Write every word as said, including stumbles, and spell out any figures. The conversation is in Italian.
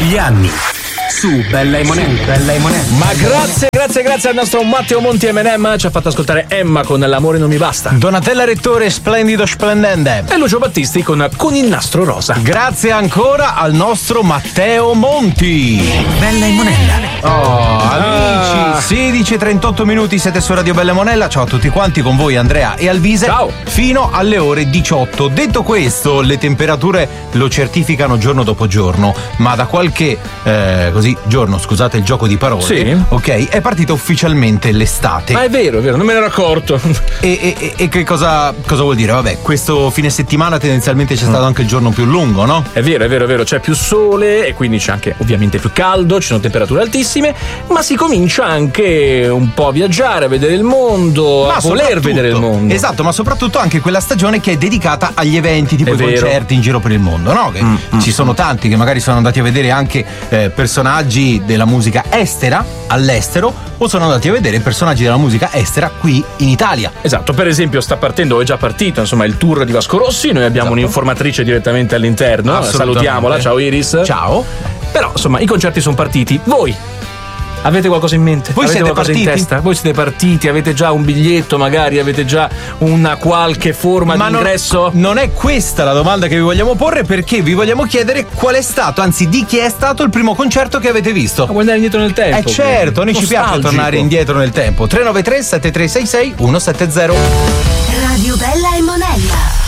degli anni su Bella e Monella. Bella e Monella. Ma grazie, grazie, grazie al nostro Matteo Monti M and M, ci ha fatto ascoltare Emma con L'amore non mi basta. Donatella Rettore, splendido splendente. E Lucio Battisti con Con il nastro rosa. Grazie ancora al nostro Matteo Monti. Bella e Monella. Oh, amici, ah. sedici e trentotto minuti, siete su Radio Bella e Monella. Ciao a tutti quanti, con voi Andrea e Alvise. Ciao. Fino alle ore diciotto. Detto questo, le temperature lo certificano giorno dopo giorno, ma da qualche eh, così giorno, scusate il gioco di parole, sì. ok, è partita ufficialmente l'estate. Ma è vero, è vero, non me ne ero accorto. E, e, e che cosa, cosa vuol dire? Vabbè, questo fine settimana tendenzialmente c'è stato mm. anche il giorno più lungo, no? È vero, è vero, è vero, c'è più sole e quindi c'è anche ovviamente più caldo, ci sono temperature altissime, ma si comincia anche un po' a viaggiare, a vedere il mondo, ma a voler vedere il mondo. Esatto, ma soprattutto anche quella stagione che è dedicata agli eventi, tipo è i vero. concerti in giro per il mondo, no? Che mm, ci mm. sono tanti che magari sono andati a vedere anche eh, personaggi della musica estera all'estero o sono andati a vedere personaggi della musica estera qui in Italia. Esatto, per esempio sta partendo, è già partito insomma il tour di Vasco Rossi, noi abbiamo esatto. un'informatrice direttamente all'interno, salutiamola, ciao Iris. Ciao. Però insomma i concerti sono partiti, voi avete qualcosa in mente? Voi avete siete qualcosa partiti? in testa? Voi siete partiti? Avete già un biglietto magari? Avete già una qualche forma Ma di ingresso? Non, non è questa la domanda che vi vogliamo porre, perché vi vogliamo chiedere qual è stato, anzi di chi è stato il primo concerto che avete visto. Ma vuoi andare indietro nel tempo? Eh certo, a noi ci piace tornare indietro nel tempo. tre nove tre sette tre sei sei uno sette zero. Radio Bella e Monella.